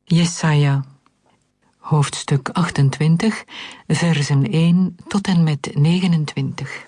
Jesaja, hoofdstuk 28, versen 1 tot en met 29.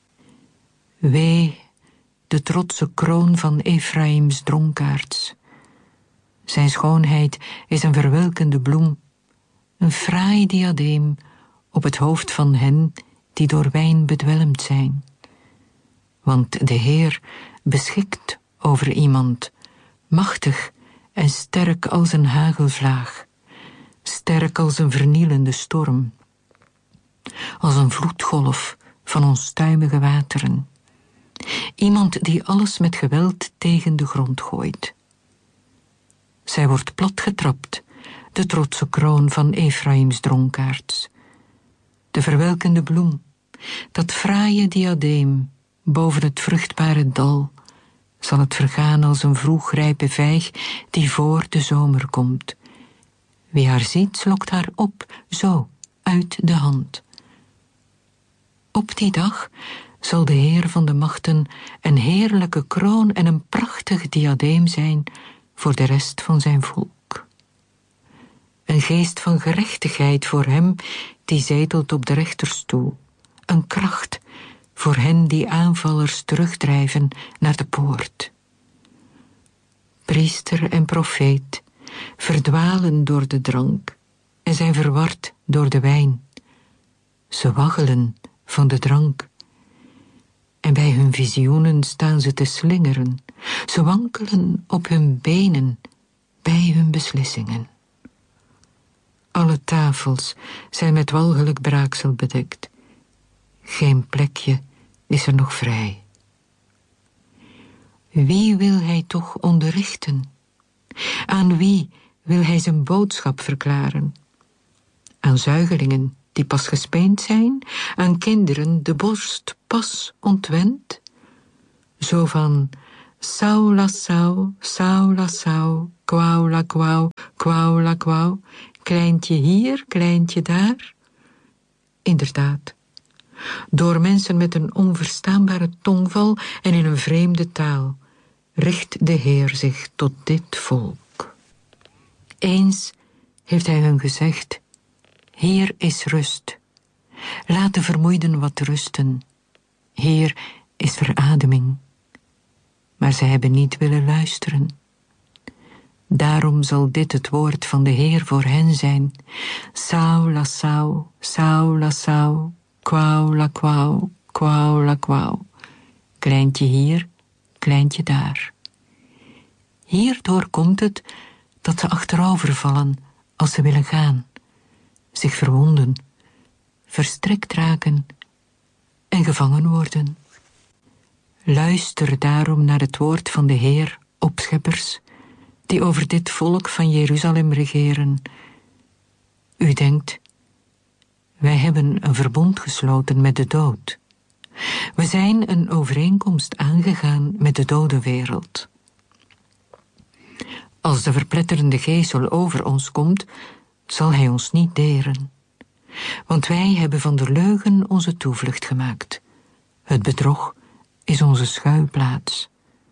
Wee, de trotse kroon van Efraims dronkaards. Zijn schoonheid is een verwelkende bloem, een fraai diadeem op het hoofd van hen die door wijn bedwelmd zijn. Want de Heer beschikt over iemand, machtig en sterk als een hagelvlaag, sterk als een vernielende storm, als een vloedgolf van onstuimige wateren. Iemand die alles met geweld tegen de grond gooit. Zij wordt platgetrapt, de trotse kroon van Efraims dronkaards. De verwelkende bloem, dat fraaie diadeem boven het vruchtbare dal, zal het vergaan als een vroegrijpe vijg die voor de zomer komt. Wie haar ziet, slokt haar op, zo, uit de hand. Op die dag zal de Heer van de machten een heerlijke kroon en een prachtig diadeem zijn voor de rest van zijn volk. Een geest van gerechtigheid voor hem die zetelt op de rechterstoel. Een kracht voor hen die aanvallers terugdrijven naar de poort. Priester en profeet verdwalen door de drank en zijn verward door de wijn. Ze waggelen van de drank en bij hun visioenen staan ze te slingeren. Ze wankelen op hun benen bij hun beslissingen. Alle tafels zijn met walgelijk braaksel bedekt. Geen plekje is er nog vrij. Wie wil hij toch onderrichten? Aan wie wil hij zijn boodschap verklaren? Aan zuigelingen die pas gespeend zijn, aan kinderen de borst pas ontwend? Zo van Saula sau, Saula sau, kwaula kwau, kwaula kwau, kleintje hier, kleintje daar? Inderdaad, door mensen met een onverstaanbare tongval en in een vreemde taal richt de Heer zich tot dit volk. Eens heeft hij hun gezegd: hier is rust. Laat de vermoeiden wat rusten. Hier is verademing. Maar zij hebben niet willen luisteren. Daarom zal dit het woord van de Heer voor hen zijn. Saula sau, Saula sau, kwaula kwau, kwaula kwau. Kleintje hier, kleintje daar. Hierdoor komt het dat ze achterover vallen als ze willen gaan, zich verwonden, verstrikt raken en gevangen worden. Luister daarom naar het woord van de Heer, opscheppers, die over dit volk van Jeruzalem regeren. U denkt, wij hebben een verbond gesloten met de dood. We zijn een overeenkomst aangegaan met de dode wereld. Als de verpletterende geesel over ons komt, zal hij ons niet deren. Want wij hebben van de leugen onze toevlucht gemaakt. Het bedrog is onze schuilplaats.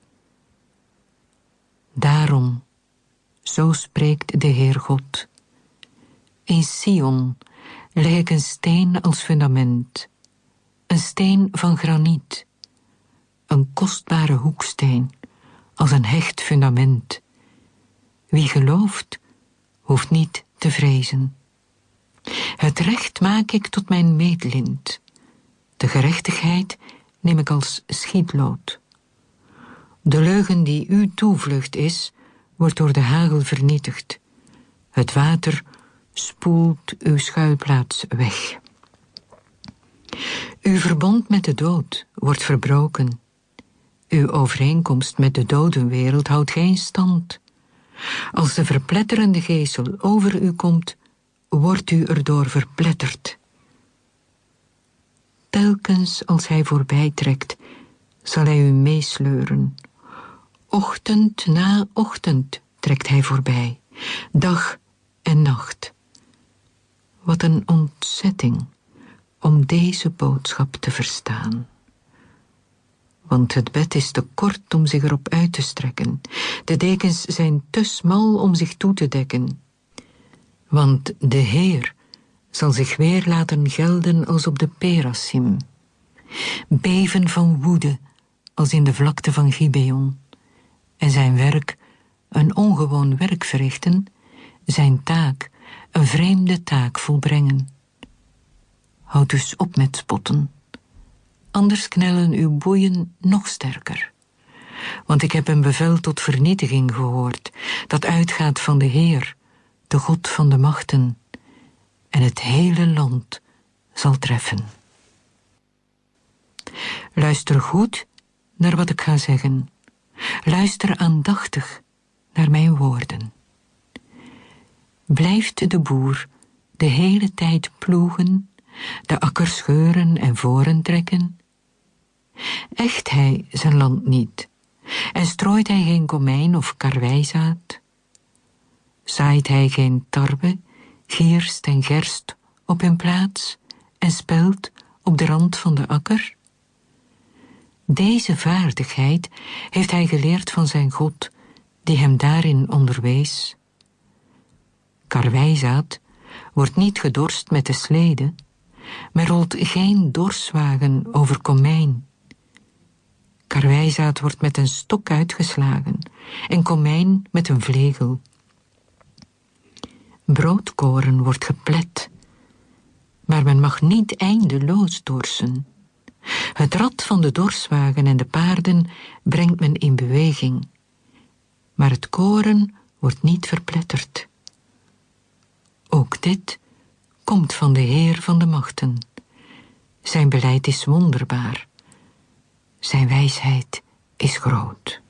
Daarom, zo spreekt de Heer God. In Sion leg ik een steen als fundament, een steen van graniet, een kostbare hoeksteen als een hecht fundament. Wie gelooft, hoeft niet te vrezen. Het recht maak ik tot mijn meetlint. De gerechtigheid neem ik als schietlood. De leugen die uw toevlucht is, wordt door de hagel vernietigd. Het water spoelt uw schuilplaats weg. Uw verbond met de dood wordt verbroken. Uw overeenkomst met de dodenwereld houdt geen stand. Als de verpletterende geesel over u komt, wordt u erdoor verpletterd. Telkens als hij voorbij trekt, zal hij u meesleuren. Ochtend na ochtend trekt hij voorbij, dag en nacht. Wat een ontzetting om deze boodschap te verstaan. Want het bed is te kort om zich erop uit te strekken. De dekens zijn te smal om zich toe te dekken. Want de Heer zal zich weer laten gelden als op de Perasim, beven van woede als in de vlakte van Gibeon, en zijn werk een ongewoon werk verrichten, zijn taak een vreemde taak volbrengen. Houd dus op met spotten, anders knellen uw boeien nog sterker. Want ik heb een bevel tot vernietiging gehoord, dat uitgaat van de Heer, de God van de machten, en het hele land zal treffen. Luister goed naar wat ik ga zeggen. Luister aandachtig naar mijn woorden. Blijft de boer de hele tijd ploegen, de akker scheuren en voren trekken? Echt hij zijn land niet, en strooit hij geen komijn of karwijzaad? Zaait hij geen tarwe, gierst en gerst op hun plaats en spelt op de rand van de akker? Deze vaardigheid heeft hij geleerd van zijn God, die hem daarin onderwees. Karwijzaad wordt niet gedorst met de slede, maar rolt geen dorswagen over komijn. Karwijzaad wordt met een stok uitgeslagen en komijn met een vlegel. Broodkoren wordt geplet, maar men mag niet eindeloos dorsen. Het rad van de dorswagen en de paarden brengt men in beweging, maar het koren wordt niet verpletterd. Ook dit komt van de Heer van de machten. Zijn beleid is wonderbaar. Zijn wijsheid is groot.